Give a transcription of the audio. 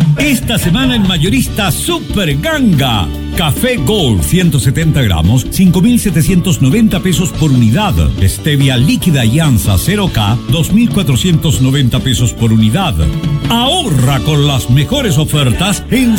Esta semana en Mayorista Super Ganga. Café Gold 170 gramos, 5.790 pesos por unidad. Stevia líquida Yanza 0K, 2.490 pesos por unidad. Ahorra con las mejores ofertas en